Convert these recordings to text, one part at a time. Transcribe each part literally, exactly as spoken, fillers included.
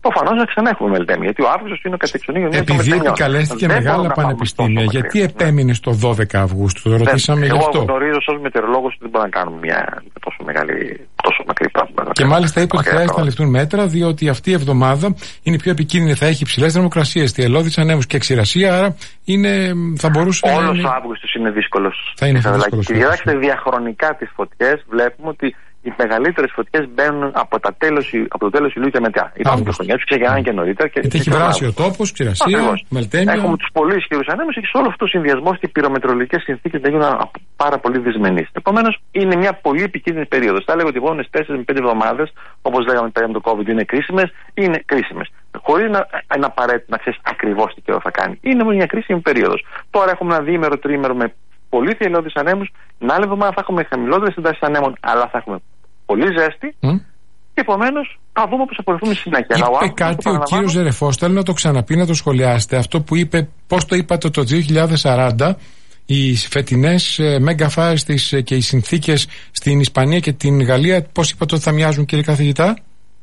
προφανώς να ξανά έχουμε μελτέμια. Γιατί ο Αύγουστος είναι ο κατεξονίγιο μήνας. Επειδή επικαλέστηκε μεγάλα πανεπιστήμια, γιατί επέμεινε στο δώδεκα Αυγούστου, το ρωτήσαμε γι' αυτό. Εγώ γνωρίζω ως μετεωρολόγος ότι δεν μπορούμε να κάνουμε μια τόσο μεγάλη, τόσο μακρύ πράγμα. Και μάλιστα είπε ότι χρειάζεται να ληφθούν μέτρα, διότι αυτή η εβδομάδα είναι πιο επικίνδυνη, θα έχει υψηλές θερμοκρασίες, θυελλώδεις ανέμους και ξηρασία, άρα είναι, θα μπορούσε όλος να είναι... Όλος ο Αύγουστος είναι δύσκολος. Θα είναι δύσκολος. Και κοιτάξτε διαχρονικά τις φωτιές, βλέπουμε ότι οι μεγαλύτερες φωτιές μπαίνουν από, τα τέλος, από το τέλος Ιουλίου και μετά. Υπάρχουν και χρονιές που ξεκινάνε και νωρίτερα. Και γιατί έχει βράσει ο τόπος, ξηρασία, μελτέμια. Έχουμε τους πολύ ισχυρούς ανέμους και σε όλο αυτό ο συνδυασμός και οι πυρομετρολογικές συνθήκες να γίνουν πάρα πολύ δυσμενείς. Επομένως, είναι μια πολύ επικίνδυνη περίοδος. Θα έλεγα ότι οι επόμενες τέσσερις με πέντε εβδομάδες, όπως λέγαμε πριν με το COVID, είναι κρίσιμες, είναι κρίσιμες. Χωρίς να είναι απαραίτητο να ξέρεις ακριβώς τι καιρό θα κάνει. Είναι μια κρίσιμη περίοδος. Τώρα έχουμε ένα διήμερο, τρίμερο με πολύ θυελλώδεις ανέμους. Την άλλη εβδομάδα θα έχουμε χαμηλότερες εντάσεις ανέμων, αλλά θα έχουμε πολύ ζέστη. Mm. Και επομένως θα δούμε πώς θα απορροφούμε συνέχεια. Είπε αλλά, κάτι ο κύριος Ζερεφός, θέλω να το ξαναπεί, να το σχολιάσετε. Αυτό που είπε, πώς το είπατε το δύο χιλιάδες σαράντα, οι φετινές megafires και οι συνθήκες στην Ισπανία και την Γαλλία, πώς είπατε ότι θα μοιάζουν, κύριε καθηγητά?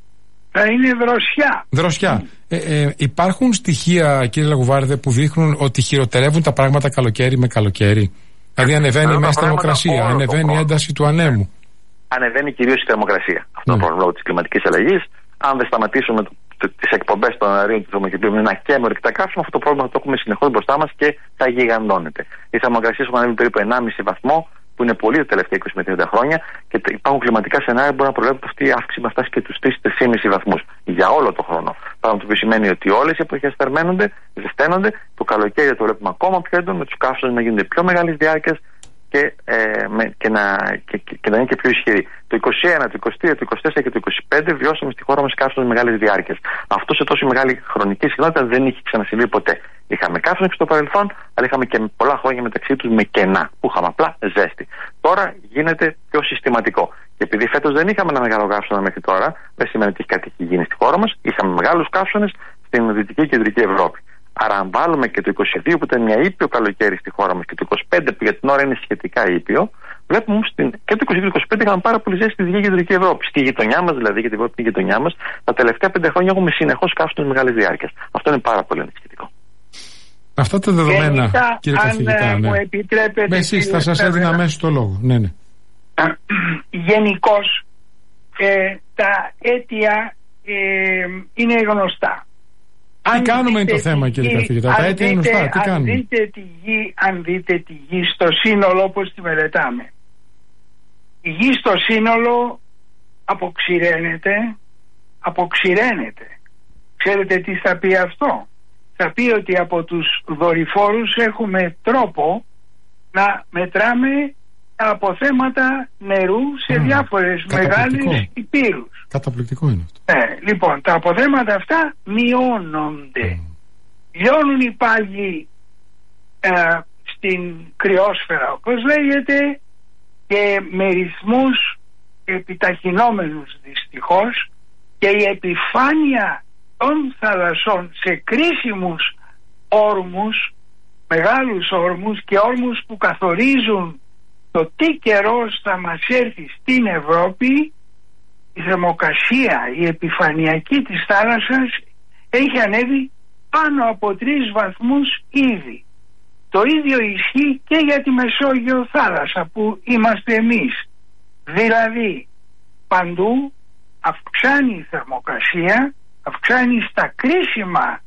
Θα είναι δροσιά. Δροσιά. Mm. Ε, ε, υπάρχουν στοιχεία, κύριε Λαγουβάρδε, που δείχνουν ότι χειροτερεύουν τα πράγματα καλοκαίρι με καλοκαίρι? Δηλαδή ανεβαίνει η μέση θερμοκρασία, ανεβαίνει η ένταση του ανέμου. Ανεβαίνει κυρίως η θερμοκρασία. Αυτό είναι το πρόβλημα λόγω της κλιματικής αλλαγής. Αν δεν σταματήσουμε τις εκπομπές των αερίων του θερμοκηπίου με ένα και με ορυκτά καύσιμα, αυτό το πρόβλημα θα το έχουμε συνεχώς μπροστά μας και θα γιγαντώνεται. Οι θερμοκρασίες έχουν ανέβει περίπου ενάμιση βαθμό, που είναι πολύ τα τελευταία είκοσι με τριάντα χρόνια, και υπάρχουν κλιματικά σενάρια που μπορεί να προβλέπουν αυτή η αύξηση να φτάσει και τους τρεις με τρεις κόμμα πέντε βαθμούς για όλο το χρόνο. Πράγμα που σημαίνει ότι όλες οι εποχές θερμαίνονται, ζεσταίνονται, το καλοκαίρι το βλέπουμε ακόμα πιο έντονο, με τους καύσονες να γίνονται πιο μεγάλης διάρκειας. Και, ε, με, και, να, και, και να είναι και πιο ισχυρή. Το είκοσι ένα, το είκοσι τρία, το είκοσι τέσσερα και το είκοσι πέντε βιώσαμε στη χώρα μας καύσονες μεγάλες διάρκειες. Αυτό σε τόσο μεγάλη χρονική συχνότητα δεν είχε ξανασυμβεί ποτέ. Είχαμε καύσονες στο παρελθόν, αλλά είχαμε και πολλά χρόνια μεταξύ τους με κενά, που είχαμε απλά ζέστη. Τώρα γίνεται πιο συστηματικό. Και επειδή φέτος δεν είχαμε ένα μεγάλο καύσωνα μέχρι τώρα, δεν σημαίνει ότι κάτι έχει γίνει στη χώρα μας. Είχαμε μεγάλους καύσονες στην Δυτική και Κεντρική Ευρώπη. Άρα, αν βάλουμε και το είκοσι δύο που ήταν μια ήπιο καλοκαίρι στη χώρα μας και το είκοσι πέντε που για την ώρα είναι σχετικά ήπιο, βλέπουμε στην... και το είκοσι δύο είκοσι πέντε είχαμε πάρα πολύ ζέστη στη Δυτική και Κεντρική Ευρώπη. Στη γειτονιά μας, δηλαδή, γιατί την γειτονιά μας, τα τελευταία πέντε χρόνια έχουμε συνεχώς καύσονες μεγάλης διάρκειας. Αυτό είναι πάρα πολύ ανησυχητικό. Αυτά τα δεδομένα, γενικά, κύριε καθηγητά, αν ναι. μου επιτρέπετε. Εσείς θα σας έδινα αμέσως το λόγο. Ναι, ναι. Γενικώς ε, τα αίτια ε, είναι γνωστά. Τι αν κάνουμε είναι το θέμα, κύριε καθηγητά? Τα αίτια είναι γνωστά. Τι αν κάνουμε? Δείτε τη γη, αν δείτε τη γη στο σύνολο όπως τη μελετάμε, η γη στο σύνολο αποξηραίνεται, αποξηραίνεται. Ξέρετε τι θα πει αυτό? Θα πει ότι από τους δορυφόρους έχουμε τρόπο να μετράμε τα αποθέματα νερού σε mm, διάφορες μεγάλες υπήρους. Καταπληκτικό είναι αυτό. Ε, λοιπόν, τα αποθέματα αυτά μειώνονται. Mm. Λιώνουν οι πάγοι ε, στην κρυόσφαιρα, όπως λέγεται, και με ρυθμούς επιταχυνόμενους δυστυχώς, και η επιφάνεια των θαλασσών σε κρίσιμους όρμους, μεγάλους όρμους και όρμους που καθορίζουν το τι καιρός θα μας έρθει στην Ευρώπη, η θερμοκρασία, η επιφανειακή της θάλασσας έχει ανέβει πάνω από τρεις βαθμούς ήδη. Το ίδιο ισχύει και για τη Μεσόγειο θάλασσα που είμαστε εμείς. Δηλαδή παντού αυξάνει η θερμοκρασία, αυξάνει στα κρίσιμα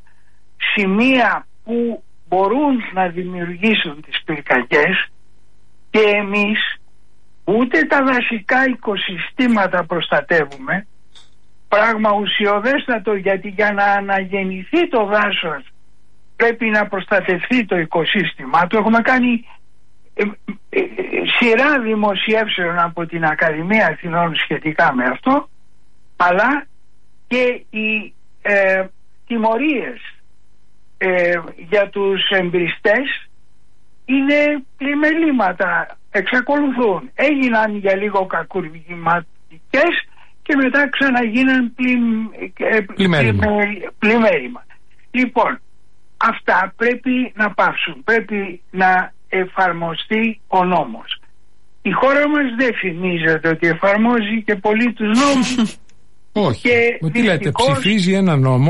σημεία που μπορούν να δημιουργήσουν τις πυρκαγιές, και εμείς ούτε τα δασικά οικοσυστήματα προστατεύουμε, πράγμα ουσιοδέστατο, γιατί για να αναγεννηθεί το δάσος πρέπει να προστατευτεί το οικοσύστημα του. Έχουμε κάνει ε, ε, ε, σειρά δημοσιεύσεων από την Ακαδημία Αθηνών σχετικά με αυτό, αλλά και οι ε, τιμωρίες ε, για τους εμπριστές είναι πλημελήματα, εξακολουθούν. Έγιναν για λίγο κακουργηματικές και μετά ξαναγίναν πλημ, πλημέλημα. πλημέλημα. Λοιπόν, αυτά πρέπει να πάψουν, πρέπει να εφαρμοστεί ο νόμος. Η χώρα μας δεν φημίζεται ότι εφαρμόζει και πολύ τους νόμους. Όχι. Και τι λέτε, δυστυχώς... ψηφίζει ένα νόμο